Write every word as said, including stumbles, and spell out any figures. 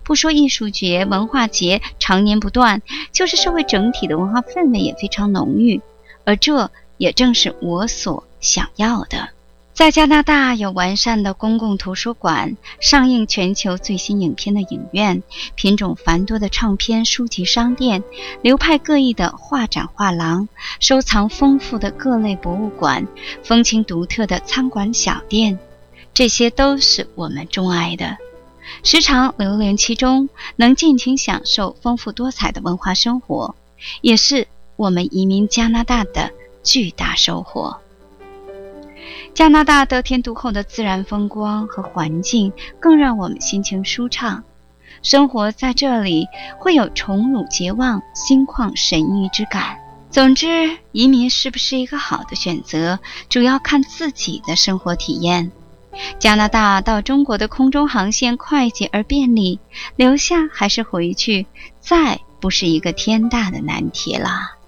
不说艺术节、文化节常年不断，就是社会整体的文化氛围也非常浓郁，而这也正是我所想要的。在加拿大有完善的公共图书馆，上映全球最新影片的影院，品种繁多的唱片书籍商店，流派各异的画展画廊，收藏丰富的各类博物馆，风情独特的餐馆小店，这些都是我们钟爱的。时常流连其中，能尽情享受丰富多彩的文化生活，也是我们移民加拿大的巨大收获。加拿大得天独厚的自然风光和环境更让我们心情舒畅，生活在这里会有宠辱皆忘、心旷神怡之感。总之，移民是不是一个好的选择，主要看自己的生活体验。加拿大到中国的空中航线快捷而便利，留下还是回去，再不是一个天大的难题了。